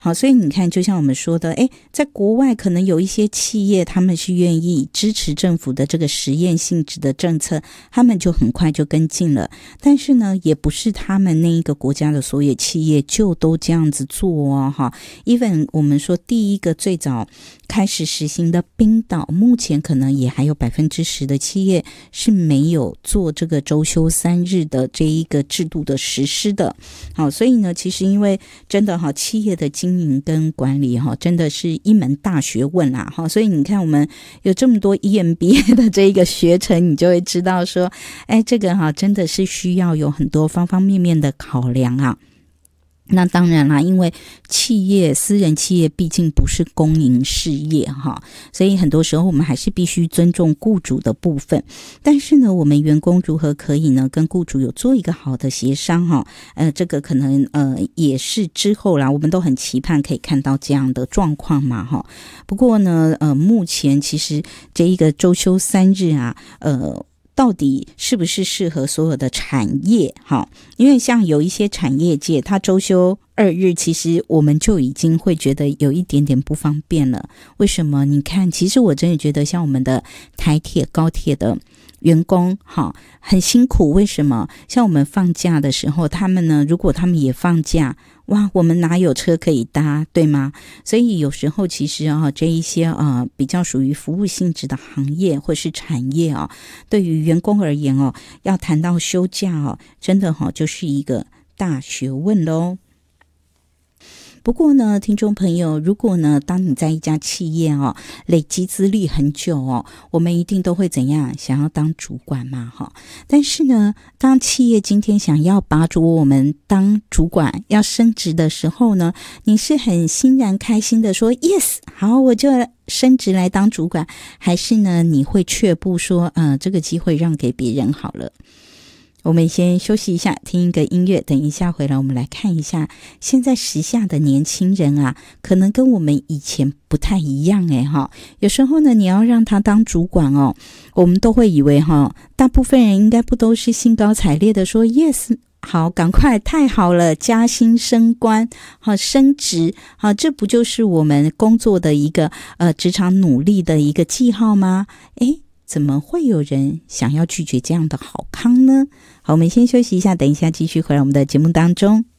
好，所以你看就像我们说的，在国外可能有一些企业他们是愿意支持政府的这个实验性质的政策，他们就很快就跟进了，但是呢也不是他们那一个国家的所有企业就都这样子做哦。even 我们说第一个最早开始实行的冰岛，目前可能也还有 10% 的企业是没有做这个周休3日的这一个制度的实施的。好，所以呢其实因为真的企业的经营跟管理真的是一门大学问啦，所以你看我们有这么多 EMBA 的这一个学程，你就会知道说这个真的是需要有很多方方面面的考量啊。那当然啦，因为私人企业毕竟不是公营事业所以很多时候我们还是必须尊重雇主的部分。但是呢，我们员工如何可以呢跟雇主有做一个好的协商这个可能也是之后啦，我们都很期盼可以看到这样的状况嘛不过呢目前其实这一个周休3日啊到底是不是适合所有的产业因为像有一些产业界它周休2日，其实我们就已经会觉得有一点点不方便了。为什么？你看其实我真的觉得像我们的台铁高铁的员工很辛苦。为什么？像我们放假的时候，他们呢如果他们也放假，哇，我们哪有车可以搭，对吗？所以有时候其实这一些比较属于服务性质的行业或是产业对于员工而言要谈到休假真的就是一个大学问咯。不过呢，听众朋友，如果呢，当你在一家企业累积资历很久我们一定都会怎样？想要当主管嘛但是呢，当企业今天想要拔擢我们当主管，要升职的时候呢，你是很欣然开心的说 yes， 好，我就升职来当主管，还是呢，你会却步说这个机会让给别人好了？我们先休息一下，听一个音乐，等一下回来我们来看一下现在时下的年轻人啊，可能跟我们以前不太一样有时候呢你要让他当主管我们都会以为大部分人应该不都是兴高采烈的说 yes， 好，赶快，太好了，加薪升官升职这不就是我们工作的一个职场努力的一个记号吗？怎么会有人想要拒绝这样的好康呢？好，我们先休息一下，等一下继续回来我们的节目当中。